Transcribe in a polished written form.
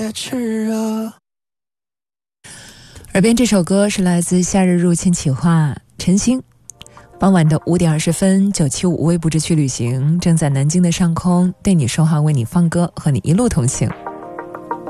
也炽热。 耳边这首歌是来自夏日入侵企划陈星。傍晚的5点20分，975微不知趣旅行正在南京的上空对你说话，为你放歌，和你一路同行。